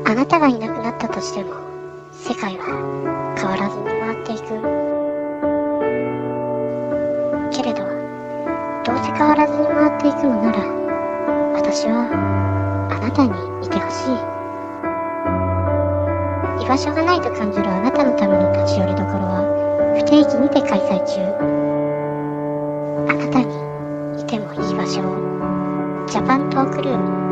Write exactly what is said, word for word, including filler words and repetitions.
あなたがいなくなったとしても、世界は変わらずに回っていく。けれど、どうせ変わらずに回っていくのなら、私はあなたにいてほしい。居場所がないと感じるあなたのための立ち寄りどころは不定期にて開催中。あなたにいてもいい場所をジャパントークルーム。